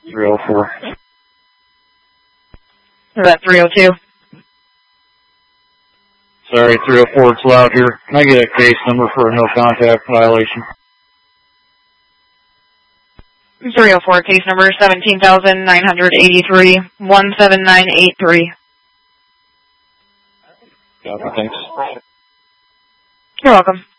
304. Is that 302? Sorry, 304, it's loud here. Can I get a case number for a no contact violation? 304, case number 17,983, 17983. Copy, thanks. You're welcome.